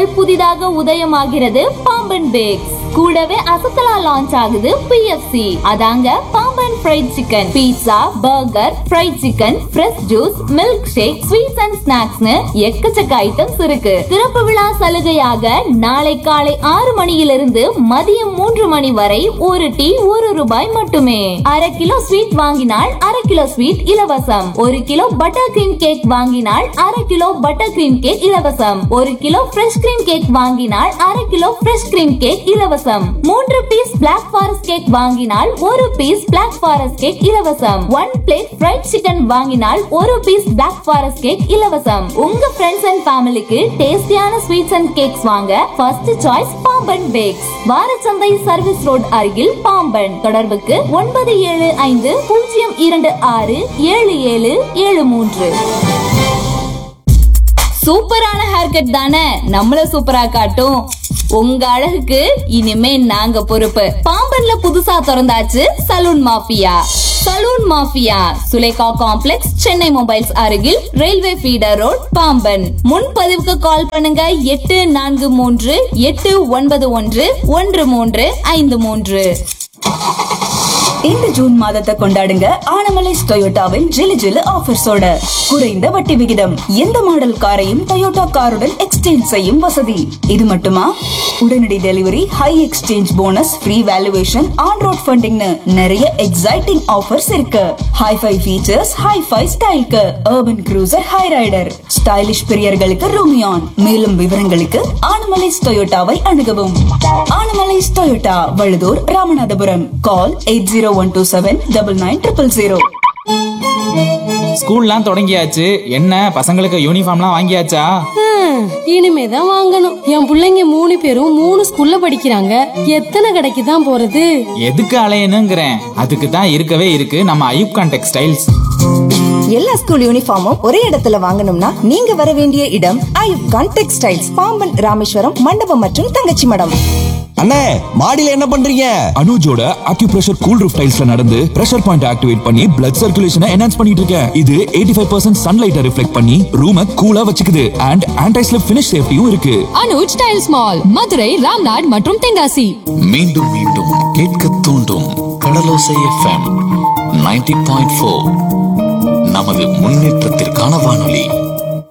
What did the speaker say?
முதல் புதிதாக உதயமாகிறது பாம்பன் பேக்ஸ். கூடவே அசத்தலா லான்ச் ஆகுது PFC. அதாங்க Pamban fried chicken, pizza, burger, fried chicken, fresh juice, milk shake, sweets and ஸ்நாக்ஸ்னு எக்கச்சக்க ஐட்டம்ஸ் இருக்கு. திறப்பு விழா சலுகையாக நாளை காலை 6 மணியிலிருந்து மதியம் 3 மணி வரை ஒரு டீ ₹1 மட்டுமே. அரை கிலோ ஸ்வீட் வாங்கினால் அரை கிலோ ஸ்வீட் இலவசம். 1 கிலோ பட்டர் கிரீம் கேக் வாங்கினால் அரை கிலோ பட்டர் கிரீம் கேக் இலவசம். 1 கிலோ ஃப்ரெஷ் கிரீம் கேக் வாங்கினால் அரை கிலோ ஃப்ரெஷ் கிரீம் கேக் இலவசம். 3 பீஸ் பிளாக் ஃபாரஸ்ட் கேக் வாங்கினால் 1 பீஸ் பிளாக் ஃபாரஸ்ட் கேக் இலவசம். 1 பிளேட் ஃப்ரைட் சிக்கன் வாங்கினால் 1 பீஸ் பிளாக் ஃபாரஸ்ட் கேக் இலவசம். உங்க ஃப்ரெண்ட்ஸ் அண்ட் ஃபேமிலிக்கு டேஸ்டியான ஸ்வீட்ஸ் அண்ட் கேக்ஸ் வாங்க first choice Pamban packs. வாரச்சந்தை service road அருகில் பாம்பன். தொடர்புக்கு 9725067773. சூப்பரான ஹேர் கட் தானே, நம்மள சூப்பரா காட்டும். உங்க அழகுக்கு இனிமே நாங்க பொறுப்பு. பாம்பன்ல புதுசா திறந்தாச்சு salon mafia. Salon mafia Sulekha complex, Chennai mobiles அருகில், ரயில்வே ஃபீடர் ரோட், பாம்பன். முன்பதிவுக்கு கால் பண்ணுங்க 8438911353. இந்த ஜூன் மாதத்தை கொண்டாடுங்க ஆனமலை டொயோட்டாவின் ஜிலு ஜிலு ஆஃபர்ஸோட. குறைந்த வட்டி விகிதம், எந்த மாடல் காரையும் டொயோட்டா காருடன் எக்ஸ்சேஞ்ச் செய்யும் வசதி. இது மட்டுமா, உடனடி delivery, high exchange bonus, free valuation, on road ஃபண்டிங்னு நிறைய எக்ஸைட்டிங் ஆஃபர்ஸ் இருக்கு. Hi-fi features, hi-fi ஸ்டைல்க்கு urban cruiser, high rider, stylish பிரியர்களுக்கு Rumion. மேலும் விவரங்களுக்கு ஆனமலை டொயோட்டாவை அணுகவும். ஆனமலை டொயோட்டா, வழுதூர், ராமநாதபுரம். கால் 8012799000. ஸ்கூல்லாம் தொடங்கியாச்சு. என்ன பசங்களுக்கு யூனிஃபார்ம்லாம் வாங்கியாச்சா? இனிமேதான் வாங்கணும். என் பிள்ளைங்க 3 பேரும் 3 ஸ்கூல்ல படிக்கிறாங்க. எத்தனை கடைக்கு தான் போறது? எதுக்கு அலையணுங்கிறேன். அதுக்கு தான் இருக்கவே இருக்கு நம்ம ஐயூப்கான் டெக்ஸ்டைல்ஸ். எல்லா ஸ்கூல் யூனிஃபார்மும் ஒரே இடத்துல வாங்கணும்னா நீங்க வர வேண்டிய இடம் ஐயூப்கான் டெக்ஸ்டைல்ஸ், பாம்பன், ராமேஸ்வரம், மண்டபம் மற்றும் தங்கச்சி மடம். அண்ணே, மாடியில என்ன பண்றீங்க? அனுஜோட அக்யூப்ரெஷர் கூல் ரூஃப் டைல்ஸ்ல நடந்து பிரஷர் பாயிண்ட் ஆக்டிவேட் பண்ணி பிளட் சர்க்குலேஷனை என்ஹான்ஸ் பண்ணிட்டு இருக்கேன். இது 85% சன்லைட்டை ரிஃப்ளெக்ட் பண்ணி ரூமை கூலா வச்சுக்குது. அண்ட் ஆன்டி ஸ்லிப் ஃபினிஷ் சேஃப்டியும் இருக்கு. அனுஜ் டைல்ஸ் மால், மதுரை, ராம்நாட் மற்றும் தென்காசி. மீண்டும் மீண்டும் கேட்க தூண்டும் கடலோசை FM 90.4. நமது முன்னேற்றத்திற்கான வானொலி.